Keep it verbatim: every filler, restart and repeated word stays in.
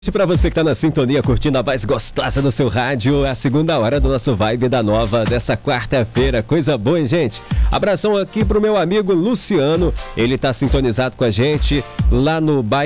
Para você que tá na sintonia, curtindo a mais gostosa do seu rádio, é a segunda hora do nosso Vibe da Nova dessa quarta-feira. Coisa boa, hein, gente? Abração aqui pro meu amigo Luciano, ele tá sintonizado com a gente lá no bairro